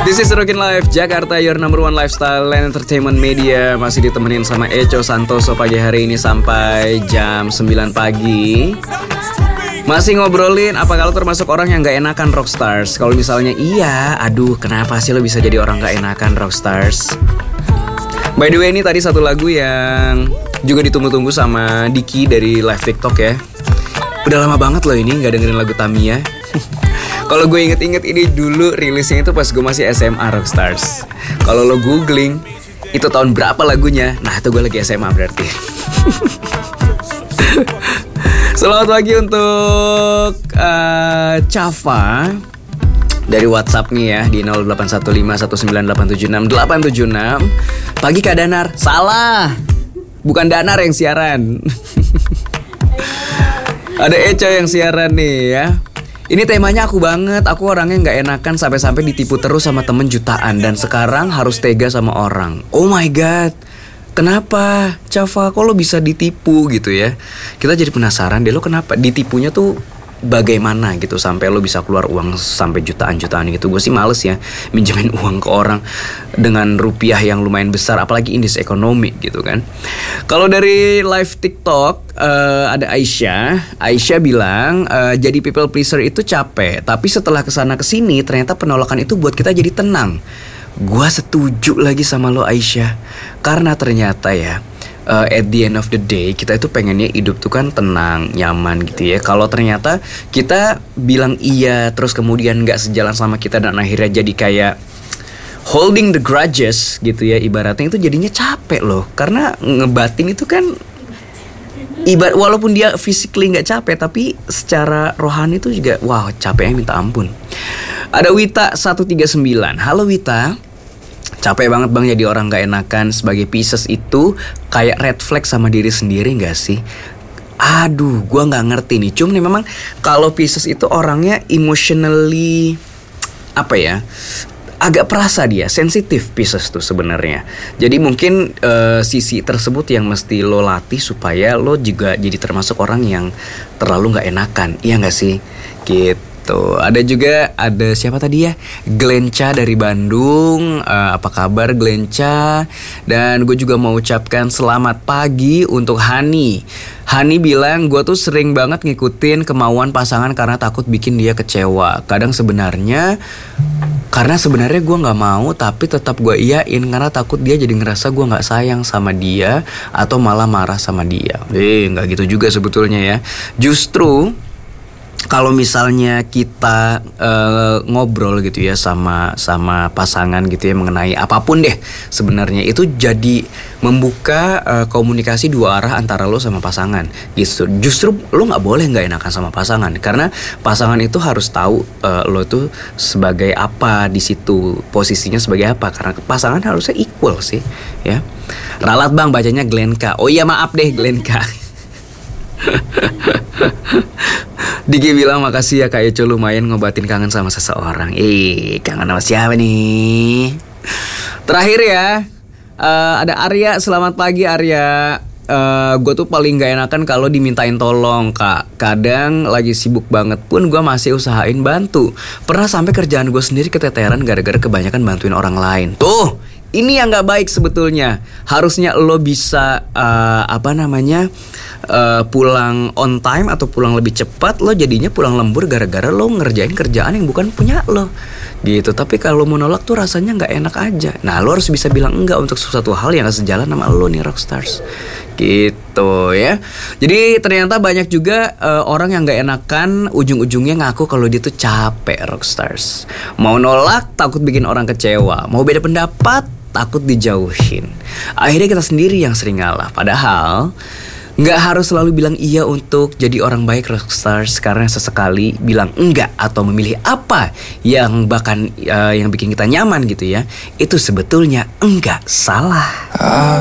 This is Rockin Life Jakarta, your number one lifestyle and entertainment media. Masih ditemenin sama Echo Santoso pagi hari ini sampai jam 9 pagi. Masih ngobrolin apa kalau termasuk orang yang gak enakan Rockstars. Kalau misalnya iya, aduh kenapa sih lo bisa jadi orang gak enakan Rockstars. By the way, ini tadi satu lagu yang juga ditunggu-tunggu sama Diki dari live TikTok ya. Udah lama banget loh ini gak dengerin lagu Tamiya. Kalau gue inget-inget ini dulu rilisnya itu pas gue masih SMA Rockstars. Kalau lo googling itu tahun berapa lagunya, nah itu gue lagi SMA berarti. Selamat pagi untuk Chava dari WhatsApp nih ya di 081519876876. Pagi Kak Danar. Salah, bukan Danar yang siaran. Ada Eca yang siaran nih ya. Ini temanya aku banget. Aku orangnya gak enakan sampai-sampai ditipu terus sama temen jutaan. Dan sekarang harus tega sama orang. Oh my god, kenapa Chava, kok lo bisa ditipu gitu ya? Kita jadi penasaran deh, lo kenapa ditipunya tuh bagaimana gitu sampai lo bisa keluar uang sampai jutaan-jutaan gitu. Gue sih males ya minjemin uang ke orang dengan rupiah yang lumayan besar, apalagi in this economy gitu kan. Kalau dari live TikTok ada Aisyah bilang jadi people pleaser itu capek, tapi setelah kesana kesini ternyata penolakan itu buat kita jadi tenang. Gua setuju lagi sama lo Aisyah, karena ternyata ya at the end of the day kita itu pengennya hidup tuh kan tenang, nyaman gitu ya. Kalau ternyata kita bilang iya terus kemudian gak sejalan sama kita dan akhirnya jadi kayak holding the grudges gitu ya, ibaratnya itu jadinya capek loh. Karena ngebatin itu kan walaupun dia physically gak capek, tapi secara rohani itu juga wow capeknya minta ampun. Ada Wita 139. Halo Wita, capek banget bang jadi orang gak enakan. Sebagai Pisces itu kayak red flag sama diri sendiri gak sih? Aduh, gue gak ngerti nih. Cuma nih memang kalau Pisces itu orangnya emotionally apa ya, agak perasa dia, sensitif Pisces tuh sebenarnya. Jadi mungkin sisi tersebut yang mesti lo latih supaya lo juga jadi termasuk orang yang terlalu gak enakan. Iya gak sih? Gitu. Ada juga, ada siapa tadi ya? Glenca dari Bandung. Apa kabar Glenca? Dan gue juga mau ucapkan selamat pagi untuk Hani. Hani bilang gue tuh sering banget ngikutin kemauan pasangan karena takut bikin dia kecewa. Kadang sebenarnya gue gak mau, tapi tetap gue iyain karena takut dia jadi ngerasa gue gak sayang sama dia atau malah marah sama dia. Gak gitu juga sebetulnya ya. Justru kalau misalnya kita ngobrol gitu ya sama pasangan gitu ya mengenai apapun deh, sebenarnya itu jadi membuka komunikasi dua arah antara lo sama pasangan gitu. Justru lo nggak boleh nggak enakan sama pasangan, karena pasangan itu harus tahu lo tuh sebagai apa di situ, posisinya sebagai apa, karena pasangan harusnya equal sih ya. Ralat bang, bacanya Glenka. Oh iya maaf deh Glenka. Diki bilang makasih ya Kak Eco, lumayan ngobatin kangen sama seseorang. Kangen sama siapa nih? Terakhir ya, ada Arya. Selamat pagi Arya. Gue tuh paling gak enakan kalau dimintain tolong Kak. Kadang lagi sibuk banget pun gue masih usahain bantu. Pernah sampai kerjaan gue sendiri keteteran gara-gara kebanyakan bantuin orang lain. Tuh, ini yang gak baik sebetulnya. Harusnya lo bisa pulang on time atau pulang lebih cepat. Lo jadinya pulang lembur gara-gara lo ngerjain kerjaan yang bukan punya lo gitu. Tapi kalau mau nolak tuh rasanya gak enak aja. Nah lo harus bisa bilang enggak untuk sesuatu hal yang gak sejalan sama lo nih Rockstars gitu ya. Jadi ternyata banyak juga orang yang gak enakan ujung-ujungnya ngaku kalau dia tuh capek Rockstars. Mau nolak takut bikin orang kecewa, mau beda pendapat takut dijauhin. Akhirnya kita sendiri yang sering ngalah. Padahal nggak harus selalu bilang iya untuk jadi orang baik Rockstars, karena sesekali bilang enggak atau memilih apa yang bahkan yang bikin kita nyaman gitu ya, itu sebetulnya enggak salah.